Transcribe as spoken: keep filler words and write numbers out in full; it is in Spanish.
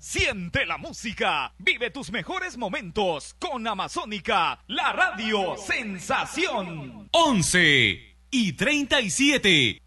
Siente la música, vive tus mejores momentos con Amazónica, la radio sensación. once y treinta y siete.